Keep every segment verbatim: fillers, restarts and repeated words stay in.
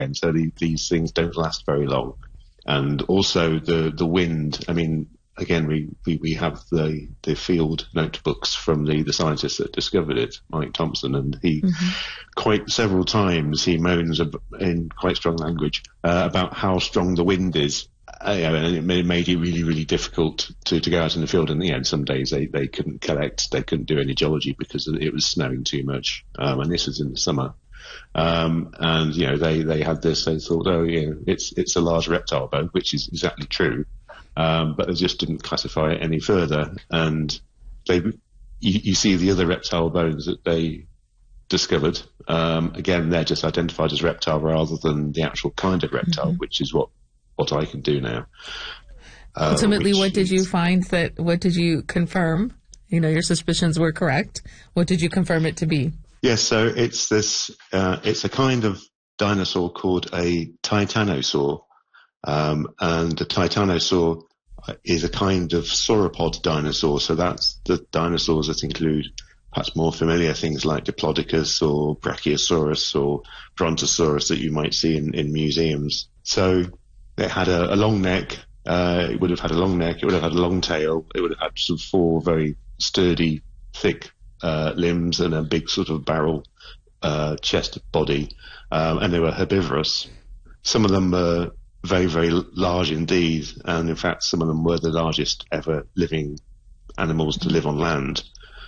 again. So the, these things don't last very long. And also the, the wind, I mean, again, we, we, we have the, the field notebooks from the, the scientist that discovered it, Mike Thompson, and he mm-hmm. quite several times he moans ab- in quite strong language uh, about how strong the wind is. Uh, you know, and it made it really, really difficult to, to go out in the field. And, you know, some days they, they couldn't collect, they couldn't do any geology because it was snowing too much. Um, and this was in the summer. Um, and, you know, they, they had this, they thought, oh, you know, it's, it's a large reptile bone, which is exactly true. Um, but they just didn't classify it any further. And they, you, you see the other reptile bones that they discovered. Um, again, they're just identified as reptile rather than the actual kind of reptile, mm-hmm. which is what, what I can do now. Uh, Ultimately, what did you find that, what did you confirm? You know, your suspicions were correct. What did you confirm it to be? Yes, so it's this, uh, it's a kind of dinosaur called a titanosaur. Um, and the titanosaur is a kind of sauropod dinosaur. So that's the dinosaurs that include perhaps more familiar things like Diplodocus or Brachiosaurus or Brontosaurus that you might see in, in museums. So it had a, a long neck. Uh, it would have had a long neck. It would have had a long tail. It would have had sort of four very sturdy, thick uh, limbs and a big sort of barrel uh, chest body. Um, and they were herbivorous. Some of them were very, very large indeed. And in fact, some of them were the largest ever living animals to live on land.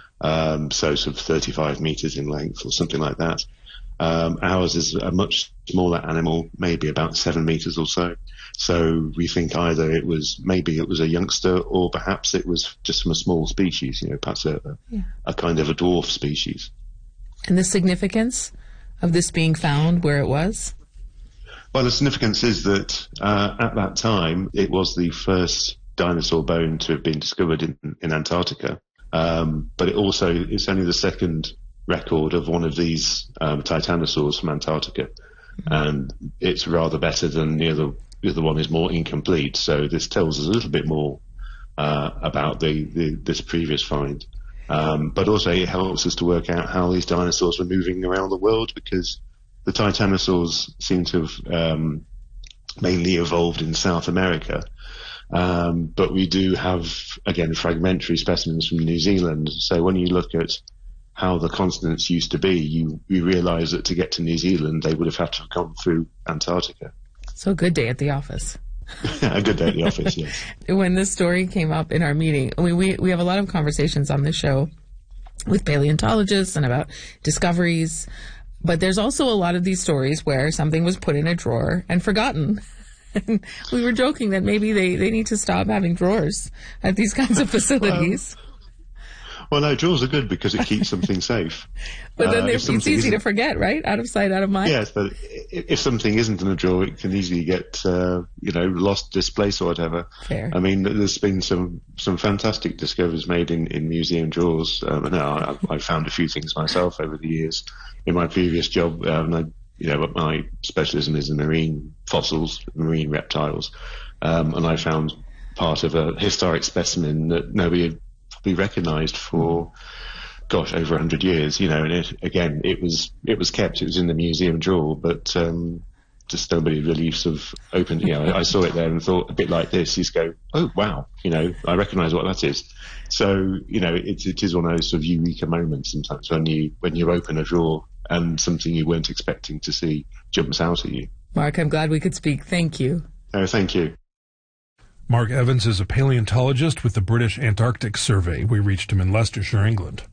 Um, so sort of thirty-five meters in length or something like that. Um, ours is a much smaller animal, maybe about seven meters or so. So we think either it was, maybe it was a youngster or perhaps it was just from a small species, you know, perhaps a, yeah. a kind of a dwarf species. And the significance of this being found where it was? Well, the significance is that uh, at that time, it was the first dinosaur bone to have been discovered in, in Antarctica. Um, but it also, it's only the second record of one of these um, titanosaurs from Antarctica. Mm-hmm. And it's rather better than the other, the other one is more incomplete. So this tells us a little bit more uh, about the, the this previous find. Um, but also it helps us to work out how these dinosaurs were moving around the world, because the titanosaurs seem to have um, mainly evolved in South America. Um, but we do have, again, fragmentary specimens from New Zealand. So when you look at how the continents used to be, you, you realise that to get to New Zealand, they would have had to have gone through Antarctica. So a good day at the office. A good day at the office, yes. When this story came up in our meeting, we, we, we have a lot of conversations on this show with paleontologists and about discoveries. But there's also a lot of these stories where something was put in a drawer and forgotten. And we were joking that maybe they, they need to stop having drawers at these kinds of facilities. Well, well no, drawers are good because it keeps something safe. But then uh, it's easy isn't... to forget, right? Out of sight, out of mind. Yes, but if something isn't in a drawer, it can easily get, uh, you know, lost, displaced or whatever. Fair. I mean, there's been some, some fantastic discoveries made in, in museum drawers. Um, and I, I've found a few things myself over the years. In my previous job, um, I, you know, my specialism is in marine fossils, marine reptiles, um, and I found part of a historic specimen that nobody had probably recognised for, gosh, over a hundred years. You know, and it, again, it was it was kept, it was in the museum drawer, but um, just nobody really sort of opened. You know, I saw it there and thought a bit like this. You just go, oh wow, you know, I recognise what that is. So you know, it, it is one of those sort of eureka moments sometimes when you when you open a drawer and something you weren't expecting to see jumps out at you. Mark, I'm glad we could speak. Thank you. Oh, thank you. Mark Evans is a paleontologist with the British Antarctic Survey. We reached him in Leicestershire, England.